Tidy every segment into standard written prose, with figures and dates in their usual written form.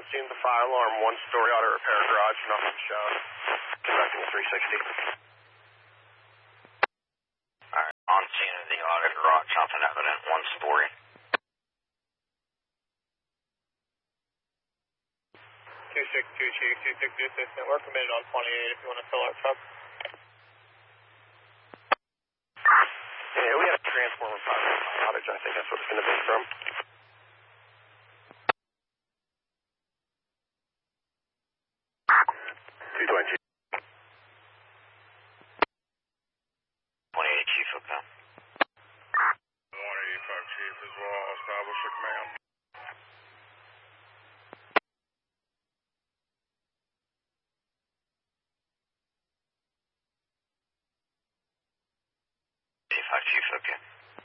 seen the fire alarm, one-story auto repair garage, nothing shown. Conducting a 360. Alright, on scene of the auto garage, nothing evident, one story. 262 Chief, 262 assistant, we're committed on 28 if you want to fill our truck. Yeah, we have a transformer power outage, I think that's what it's going to be from. 220. 28 Chief, okay. 185 Chief as well, establish a command. Chief, okay.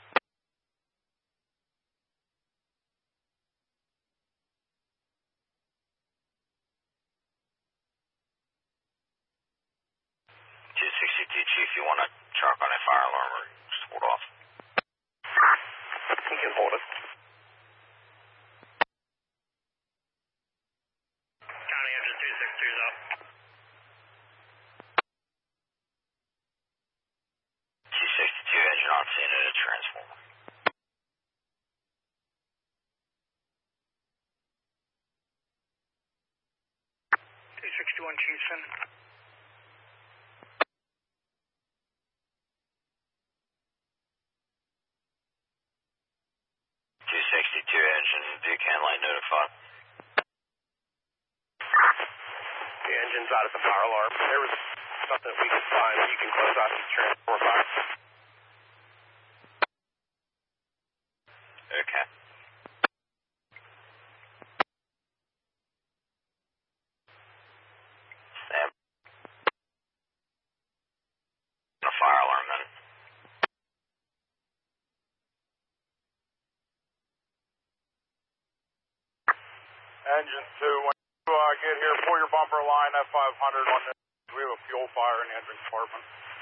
Chief, you want to chalk on a fire alarm or just hold off? He can hold it. County engine 262 is up. 262 engine on scene at a transformer. 261 Chieftain. 262 engine, Buchanan light notified. The engine's out at the fire alarm. There was something that we could find. You can close out the transformer box. Okay. Sam. The fire alarm then. Engine 2, when you get here, pull your bumper line F500 on this. We have a fuel fire in the engine compartment.